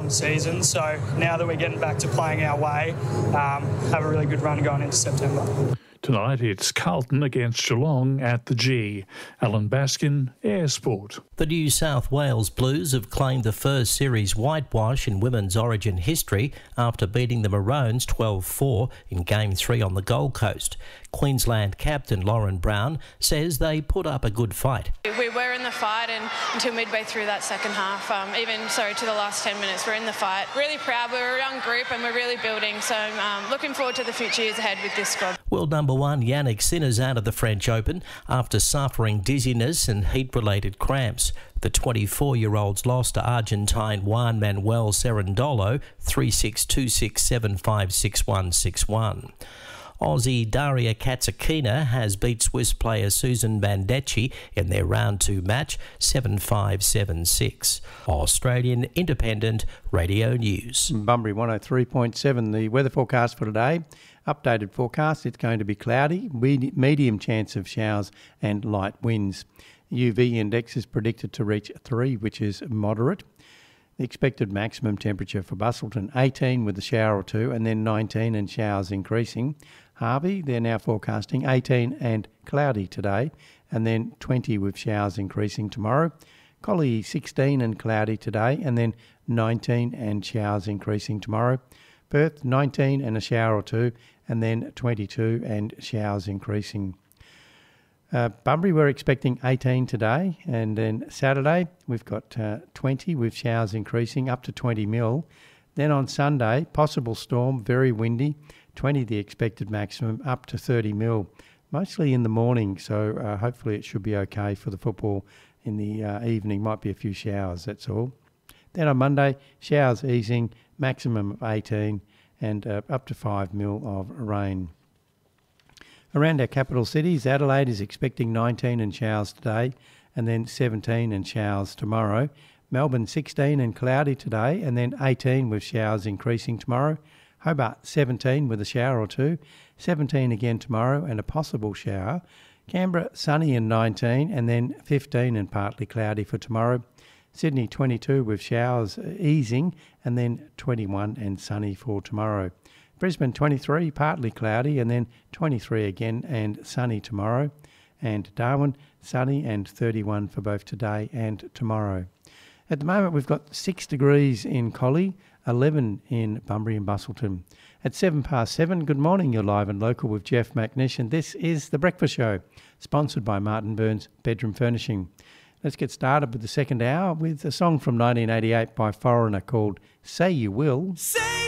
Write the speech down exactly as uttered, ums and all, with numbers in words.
the season. So now that we're getting back to playing our way, um, have a really good run going into September. Tonight it's Carlton against Geelong at the G. Alan Baskin, Air Sport. The New South Wales Blues have claimed the first series whitewash in women's Origin history after beating the Maroons twelve four in Game three on the Gold Coast. Queensland captain Lauren Brown says they put up a good fight. We were in the fight and until midway through that second half, um, even sorry to the last ten minutes, we're in the fight. Really proud, we're a young group and we're really building, so um, looking forward to the future years ahead with this squad. World number one Yannick Sinner's out of the French Open after suffering dizziness and heat-related cramps. The twenty-four-year-old's lost to Argentine Juan Manuel Cerundolo three six, two six, seven five, six one, six one. Aussie Daria Katsakina has beat Swiss player Susan Bandecchi in their round two match seven five, seven six. Australian Independent Radio News. Bunbury one oh three point seven. The weather forecast for today. Updated forecast, it's going to be cloudy, medium chance of showers and light winds. U V index is predicted to reach three, which is moderate. The expected maximum temperature for Busselton, eighteen with a shower or two, and then nineteen and showers increasing. Harvey, they're now forecasting eighteen and cloudy today, and then twenty with showers increasing tomorrow. Collie, sixteen and cloudy today, and then nineteen and showers increasing tomorrow. Perth, nineteen and a shower or two, and then twenty-two and showers increasing. Uh, Bunbury, we're expecting eighteen today, and then Saturday we've got uh, twenty with showers increasing up to twenty mil. Then on Sunday, possible storm, very windy, twenty the expected maximum, up to thirty mil, mostly in the morning, so uh, hopefully it should be okay for the football in the uh, evening. Might be a few showers, that's all. Then on Monday, showers easing, maximum of eighteen and uh, up to five mil of rain. Around our capital cities, Adelaide is expecting nineteen and showers today, and then seventeen and showers tomorrow. Melbourne, sixteen and cloudy today, and then eighteen with showers increasing tomorrow. Hobart, seventeen with a shower or two, seventeen again tomorrow and a possible shower. Canberra, sunny and nineteen, and then fifteen and partly cloudy for tomorrow. Sydney, twenty-two with showers easing, and then twenty-one and sunny for tomorrow. Brisbane, twenty-three, partly cloudy, and then twenty-three again and sunny tomorrow. And Darwin, sunny and thirty-one for both today and tomorrow. At the moment, we've got six degrees in Collie, eleven in Bunbury and Busselton. At seven past seven, good morning, you're live and local with Jeff McNish, and this is The Breakfast Show, sponsored by Martin Burns Bedroom Furnishing. Let's get started with the second hour with a song from nineteen eighty-eight by Foreigner called Say You Will. Say